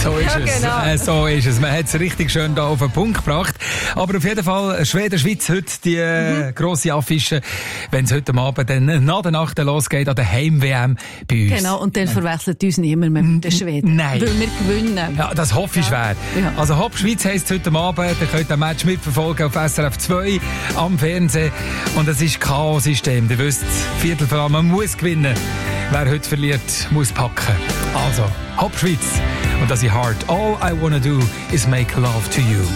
So ist es. Genau. So ist es. Man hat es richtig schön da auf den Punkt gebracht. Aber auf jeden Fall Schweden-Schweiz heute die grosse Affische, wenn es heute Abend dann nach der Nacht losgeht an der Heim-WM bei uns. Genau, und dann verwechselt uns niemand mehr mit den Schweden. Nein. Weil wir gewinnen. Ja, das hoffe ich schwer. Ja. Also Hopp Schweiz heisst heute Abend, ihr könnt ein Match mitverfolgen auf SRF 2 am Fernsehen. Und es ist Chaos-System. Ihr wisst, Viertelfinale, man muss gewinnen. Wer heute verliert, muss packen. Also, Hopp Schweiz. Und das ist hart. All I wanna do is make love to you.